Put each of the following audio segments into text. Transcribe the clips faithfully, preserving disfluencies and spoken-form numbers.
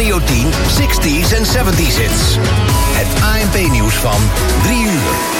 Radio tien zestig's en zeventig's hits. Het A N P-nieuws van drie uur.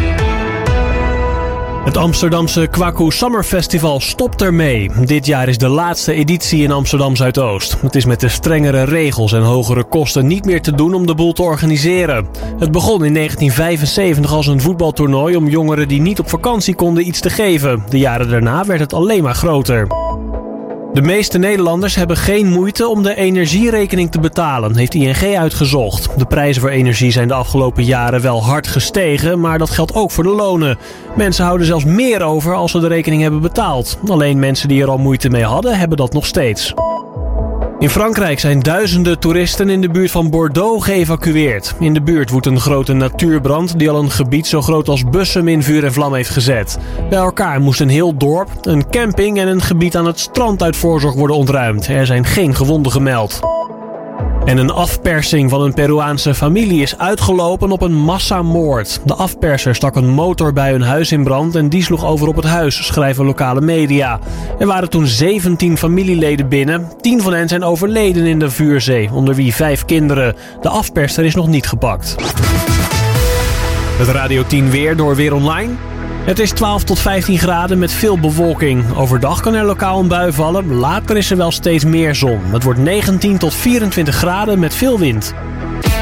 Het Amsterdamse Kwaku Summer Festival stopt ermee. Dit jaar is de laatste editie in Amsterdam Zuidoost. Het is met de strengere regels en hogere kosten niet meer te doen om de boel te organiseren. Het begon in negentien vijfenzeventig als een voetbaltoernooi om jongeren die niet op vakantie konden iets te geven. De jaren daarna werd het alleen maar groter. De meeste Nederlanders hebben geen moeite om de energierekening te betalen, heeft I N G uitgezocht. De prijzen voor energie zijn de afgelopen jaren wel hard gestegen, maar dat geldt ook voor de lonen. Mensen houden zelfs meer over als ze de rekening hebben betaald. Alleen mensen die er al moeite mee hadden, hebben dat nog steeds. In Frankrijk zijn duizenden toeristen in de buurt van Bordeaux geëvacueerd. In de buurt woedt een grote natuurbrand die al een gebied zo groot als Bussum in vuur en vlam heeft gezet. Bij elkaar moest een heel dorp, een camping en een gebied aan het strand uit voorzorg worden ontruimd. Er zijn geen gewonden gemeld. En een afpersing van een Peruaanse familie is uitgelopen op een massamoord. De afperser stak een motor bij hun huis in brand en die sloeg over op het huis, schrijven lokale media. Er waren toen zeventien familieleden binnen. tien van hen zijn overleden in de vuurzee, onder wie vijf kinderen. De afperser is nog niet gepakt. Het Radio tien weer door Weer Online. Het is twaalf tot vijftien graden met veel bewolking. Overdag kan er lokaal een bui vallen. Later is er wel steeds meer zon. Het wordt negentien tot vierentwintig graden met veel wind.